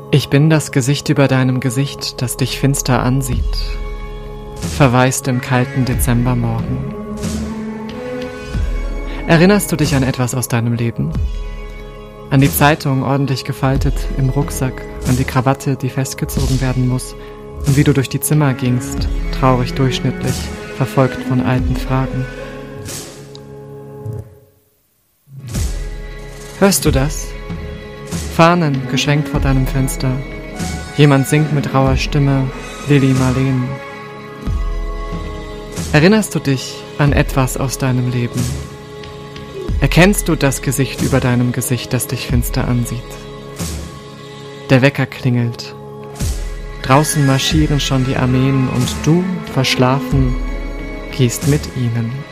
Ich bin das Gesicht über deinem Gesicht, das dich finster ansieht, verwaist im kalten Dezembermorgen. Erinnerst du dich an etwas aus deinem Leben? An die Zeitung ordentlich gefaltet im Rucksack, an die Krawatte, die festgezogen werden muss, und wie du durch die Zimmer gingst, traurig durchschnittlich, verfolgt von alten Fragen. Hörst du das? Fahnen geschwenkt vor deinem Fenster. Jemand singt mit rauer Stimme Lili Marleen. Erinnerst du dich an etwas aus deinem Leben? Erkennst du das Gesicht über deinem Gesicht, das dich finster ansieht? Der Wecker klingelt. Draußen marschieren schon die Armeen und du, verschlafen, gehst mit ihnen.